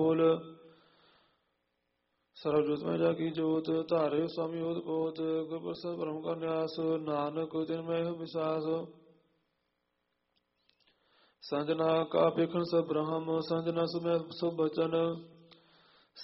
ਬੋਲ ਸਰਬ ਜੋਤ ਮੈਂ ਜਾ ਕੀ ਜੋਤ ਧਾਰੇ ਸੁਆਮੀ ਹੋਤ ਕੋਤ ਗੁਰ ਪ੍ਰਸਾਦ ਬ੍ਰਹਮ ਕਾ ਨਿਆਸ ਨਾਨਕ ਤਿਨ ਮੈਂ ਵਿਸਾਸ ਸੰਜਨਾ ਕਾ ਪੇਖਣ ਸਭ ਬ੍ਰਹਮ ਸੰਜਨਾ ਸੁਮੈ ਸਭ ਬਚਨ